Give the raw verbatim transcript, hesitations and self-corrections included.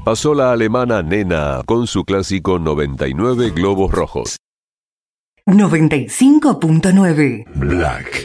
pasó la alemana Nena con su clásico noventa y nueve globos rojos. noventa y cinco punto nueve Black.